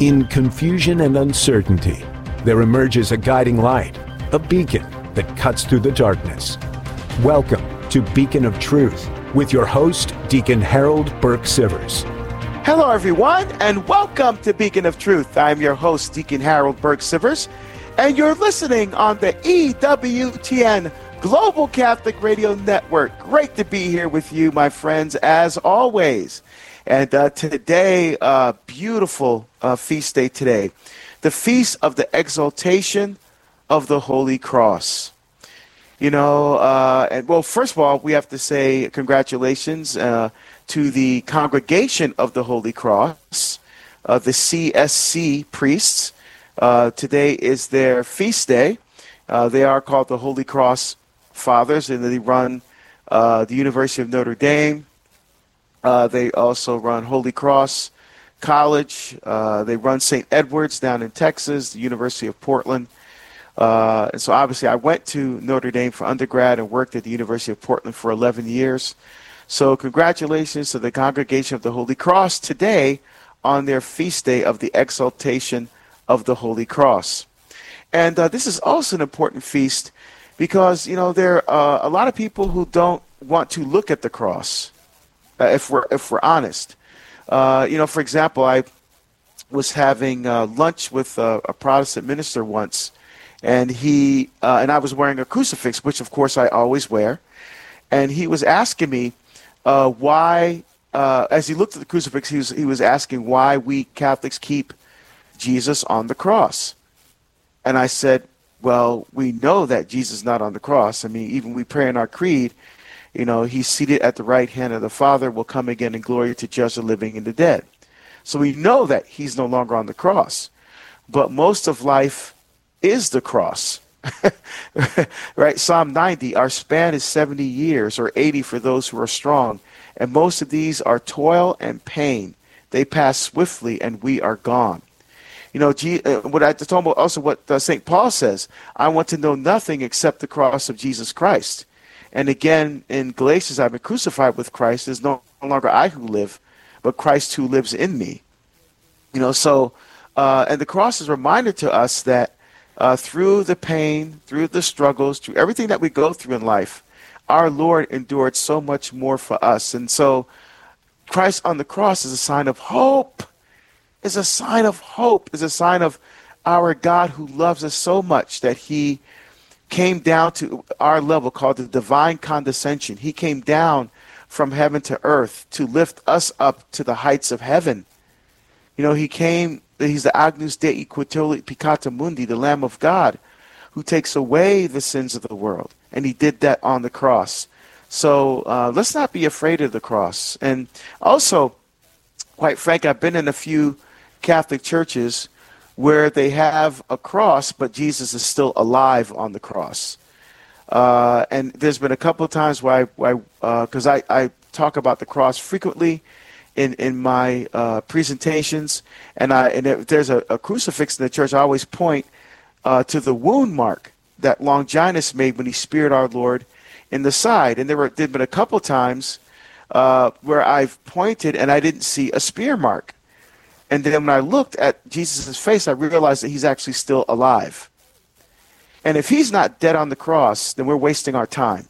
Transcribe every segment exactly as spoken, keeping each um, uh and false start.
In confusion and uncertainty, there emerges a guiding light, a beacon that cuts through the darkness. Welcome to Beacon of Truth with your host, Deacon Harold Burke Sivers. Hello, everyone, and welcome to Beacon of Truth. I'm your host, Deacon Harold Burke Sivers, and you're listening on the E W T N Global Catholic Radio Network. Great to be here with you, my friends, as always. And uh, today, uh, beautiful uh, feast day today, the Feast of the Exaltation of the Holy Cross. You know, uh, and well, first of all, we have to say congratulations uh, to the Congregation of the Holy Cross, uh, the C S C priests. Uh, today is their feast day. Uh, they are called the Holy Cross Fathers, and they run uh, the University of Notre Dame. Uh, they also run Holy Cross College. Uh, they run Saint Edward's down in Texas, the University of Portland. Uh, and so obviously I went to Notre Dame for undergrad and worked at the University of Portland for eleven years. So congratulations to the Congregation of the Holy Cross today on their feast day of the Exaltation of the Holy Cross. And uh, this is also an important feast because, you know, there are uh, a lot of people who don't want to look at the cross. Uh, if we're if we're honest, uh, you know, for example, I was having uh, lunch with a, a Protestant minister once, and he uh, and I was wearing a crucifix, which of course I always wear, and he was asking me uh, why, uh, as he looked at the crucifix, he was he was asking why we Catholics keep Jesus on the cross, and I said, well, we know that Jesus is not on the cross. I mean, even we pray in our creed. You know, he's seated at the right hand of the Father, will come again in glory to judge the living and the dead. So we know that he's no longer on the cross. But most of life is the cross. Right? Psalm ninety, our span is seventy years, or eighty for those who are strong. And most of these are toil and pain. They pass swiftly and we are gone. You know, G, uh, what I told about also what uh, Saint Paul says, I want to know nothing except the cross of Jesus Christ. And again, in Galatians, I've been crucified with Christ. It's no longer I who live, but Christ who lives in me. You know, so, uh, and the cross is a reminder to us that uh, through the pain, through the struggles, through everything that we go through in life, our Lord endured so much more for us. And so Christ on the cross is a sign of hope, is a sign of hope, is a sign of our God who loves us so much that he came down to our level called the divine condescension. He came down from heaven to earth to lift us up to the heights of heaven. You know, he came, he's the Agnus Dei qui tollit peccata mundi, the Lamb of God, who takes away the sins of the world. And he did that on the cross. So uh, let's not be afraid of the cross. And also, quite frankly, I've been in a few Catholic churches where they have a cross, but Jesus is still alive on the cross. Uh, and there's been a couple of times where I, because I, uh, I, I talk about the cross frequently in, in my uh, presentations, and, I, and if there's a, a crucifix in the church, I always point uh, to the wound mark that Longinus made when he speared our Lord in the side. And there were there have been a couple of times uh, where I've pointed and I didn't see a spear mark. And then when I looked at Jesus' face, I realized that he's actually still alive. And if he's not dead on the cross, then we're wasting our time.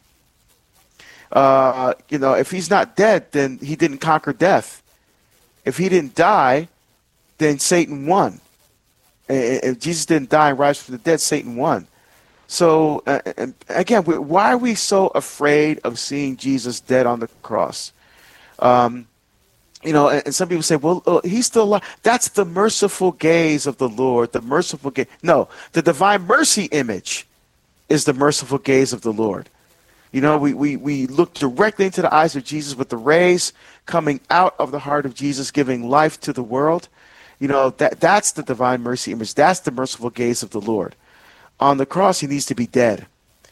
Uh, you know, if he's not dead, then he didn't conquer death. If he didn't die, then Satan won. If Jesus didn't die and rise from the dead, Satan won. So, uh, again, why are we so afraid of seeing Jesus dead on the cross? Um You know, and some people say, well, oh, he's still alive. That's the merciful gaze of the Lord, the merciful gaze. No, the divine mercy image is the merciful gaze of the Lord. You know, we, we, we look directly into the eyes of Jesus with the rays coming out of the heart of Jesus, giving life to the world. You know, that that's the divine mercy image. That's the merciful gaze of the Lord. On the cross, he needs to be dead.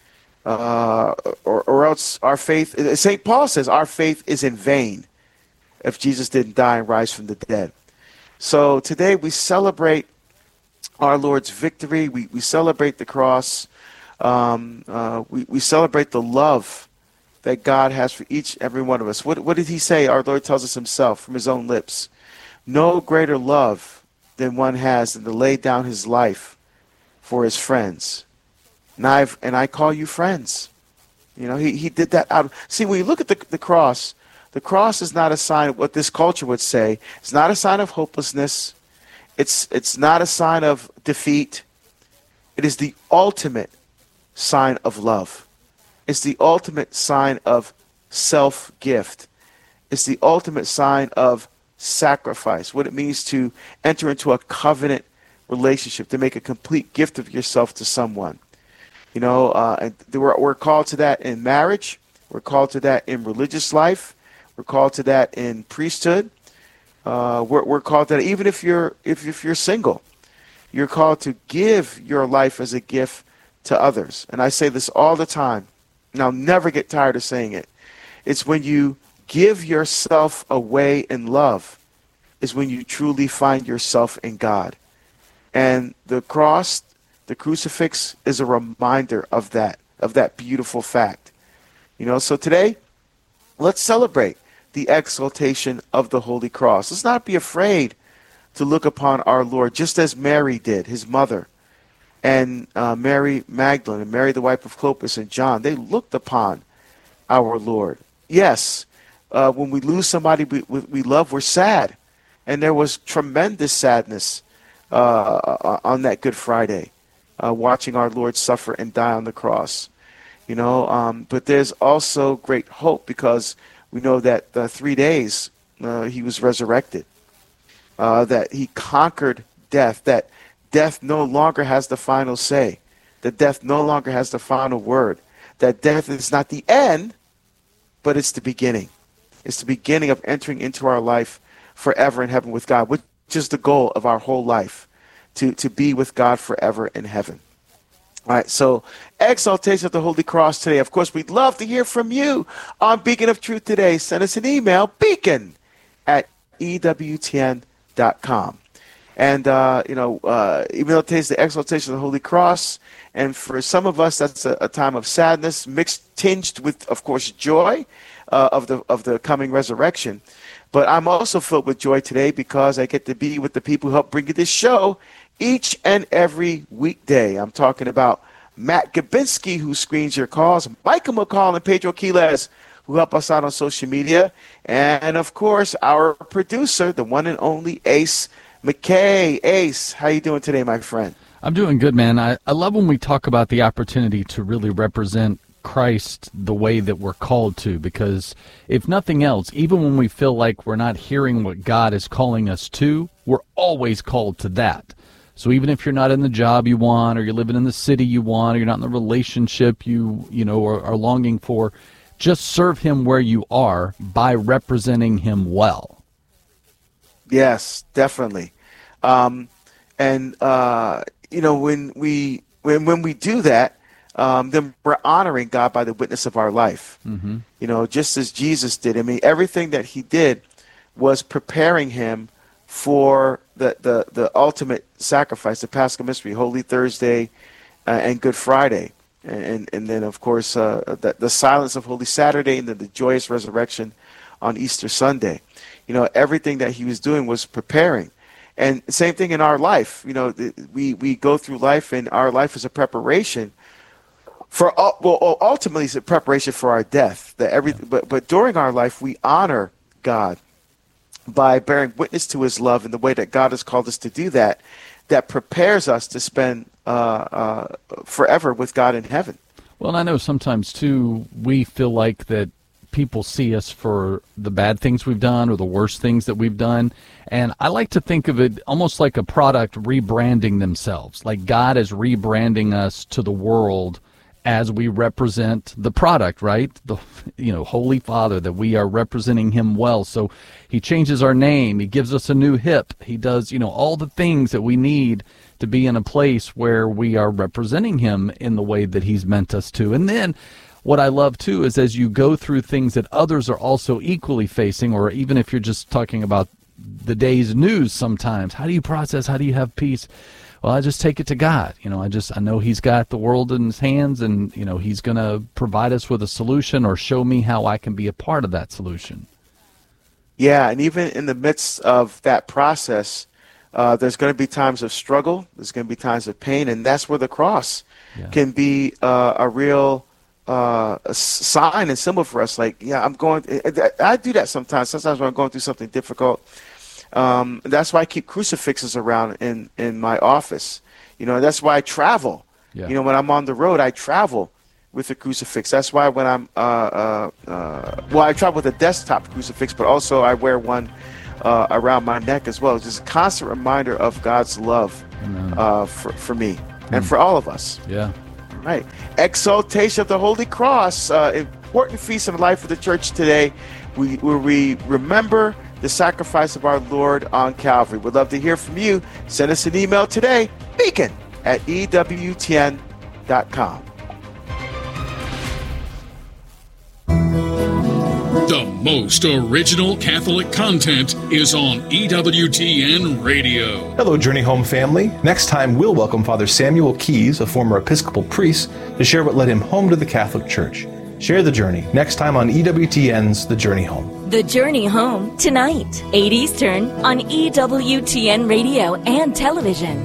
Uh, or, or else our faith, Saint Paul says, our faith is in vain if Jesus didn't die and rise from the dead. So today we celebrate our Lord's victory. We, we celebrate the cross. Um, uh, we, we celebrate the love that God has for each every one of us. What, what did he say? Our Lord tells us himself from his own lips. No greater love than one has than to lay down his life for his friends. And, I've, and I call you friends. You know, he, he did that out of, see, when you look at the, the cross, the cross is not a sign of what this culture would say. It's not a sign of hopelessness. It's, it's not a sign of defeat. It is the ultimate sign of love. It's the ultimate sign of self-gift. It's the ultimate sign of sacrifice, what it means to enter into a covenant relationship, to make a complete gift of yourself to someone. You know, uh, and we're, we're called to that in marriage. We're called to that in religious life. We're called to that in priesthood. Uh, we're, we're called to that even if you're if, if you're single. You're called to give your life as a gift to others. And I say this all the time, and I'll never get tired of saying it. It's when you give yourself away in love is when you truly find yourself in God. And the cross, the crucifix, is a reminder of that, of that beautiful fact. You know, so today, let's celebrate the exaltation of the Holy Cross. Let's not be afraid to look upon our Lord, just as Mary did, his mother, and uh, Mary Magdalene, and Mary the wife of Clopas, and John. They looked upon our Lord. Yes, uh, when we lose somebody we, we, we love, we're sad. And there was tremendous sadness uh, on that Good Friday, uh, watching our Lord suffer and die on the cross. You know, um, but there's also great hope because we know that uh, three days uh, he was resurrected, uh, that he conquered death, that death no longer has the final say, that death no longer has the final word, that death is not the end, but it's the beginning. It's the beginning of entering into our life forever in heaven with God, which is the goal of our whole life, to, to be with God forever in heaven. All right, so exaltation of the Holy Cross today. Of course, we'd love to hear from you on Beacon of Truth today. Send us an email, beacon at E W T N dot com. And, uh, you know, uh, even though today's the exaltation of the Holy Cross, and for some of us, that's a, a time of sadness, mixed, tinged with, of course, joy uh, of the of the coming resurrection. But I'm also filled with joy today because I get to be with the people who help bring you this show each and every weekday. I'm talking about Matt Gabinski, who screens your calls, Michael McCall and Pedro Quiles, who help us out on social media, and, of course, our producer, the one and only Ace McKay. Ace, how you doing today, my friend? I'm doing good, man. I, I love when we talk about the opportunity to really represent Christ the way that we're called to, because if nothing else, even when we feel like we're not hearing what God is calling us to, we're always called to that. So even if you're not in the job you want, or you're living in the city you want, or you're not in the relationship you you know are, are longing for, just serve him where you are by representing him well. Yes, definitely. Um, and uh, you know, when we when when we do that, um, then we're honoring God by the witness of our life. Mm-hmm. You know, just as Jesus did. I mean, everything that he did was preparing him for the, the, the ultimate sacrifice, the Paschal Mystery, Holy Thursday uh, and Good Friday. And, and then, of course, uh, the, the silence of Holy Saturday, and then the joyous resurrection on Easter Sunday. You know, everything that he was doing was preparing. And same thing in our life. You know, we, we go through life, and our life is a preparation for, well, ultimately it's a preparation for our death. That every, but, but during our life, we honor God by bearing witness to his love in the way that God has called us to do that, that prepares us to spend uh, uh, forever with God in heaven. Well, and I know sometimes, too, we feel like that people see us for the bad things we've done or the worst things that we've done. And I like to think of it almost like a product rebranding themselves, like God is rebranding us to the world as we represent the product, right? The, you know, Holy Father, that we are representing him well. So he changes our name. He gives us a new hip. He does, you know, all the things that we need to be in a place where we are representing him in the way that he's meant us to. And then what I love, too, is as you go through things that others are also equally facing, or even if you're just talking about the day's news sometimes, how do you process, how do you have peace? Well, I just take it to God. You know, I just I know he's got the world in his hands, and, you know, he's going to provide us with a solution or show me how I can be a part of that solution. Yeah, and even in the midst of that process, Uh, there's going to be times of struggle. There's going to be times of pain, and that's where the cross yeah. can be uh, a real uh, a sign and symbol for us. Like, yeah, I'm going. I do that sometimes. Sometimes when I'm going through something difficult, um, that's why I keep crucifixes around in in my office. You know, that's why I travel. Yeah. You know, when I'm on the road, I travel with a crucifix. That's why when I'm uh, uh, uh, well, I travel with a desktop crucifix, but also I wear one Uh, around my neck as well. It's just a constant reminder of God's love uh, for, for me mm. and for all of us. Yeah. Right. Exaltation of the Holy Cross, uh, important feast in the life of the church today, we, where we remember the sacrifice of our Lord on Calvary. We'd love to hear from you. Send us an email today, beacon at E W T N dot com. The most original Catholic content is on E W T N Radio. Hello, Journey Home family. Next time, we'll welcome Father Samuel Keyes, a former Episcopal priest, to share what led him home to the Catholic Church. Share the journey next time on E W T N's The Journey Home. The Journey Home, tonight, eight Eastern, on E W T N Radio and television.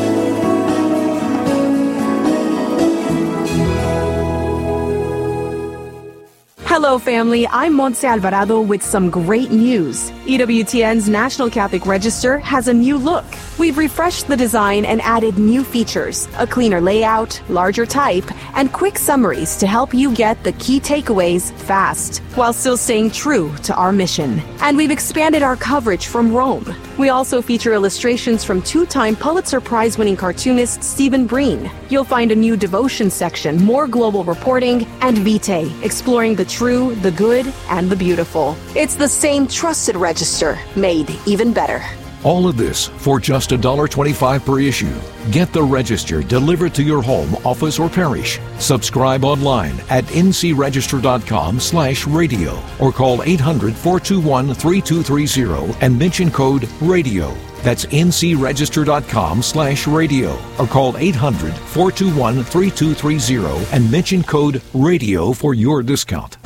Hello, family. I'm Montse Alvarado with some great news. E W T N's National Catholic Register has a new look. We've refreshed the design and added new features, a cleaner layout, larger type, and quick summaries to help you get the key takeaways fast, while still staying true to our mission. And we've expanded our coverage from Rome. We also feature illustrations from two-time Pulitzer Prize-winning cartoonist Stephen Breen. You'll find a new devotion section, more global reporting, and Vitae, exploring the true, the good, and the beautiful. It's the same trusted register, made even better. All of this for just one dollar twenty-five per issue. Get the Register delivered to your home, office, or parish. Subscribe online at ncregister.com slash radio or call eight hundred, four two one, three two three zero and mention code RADIO. That's ncregister.com slash radio or call eight hundred, four two one, three two three zero and mention code RADIO for your discount.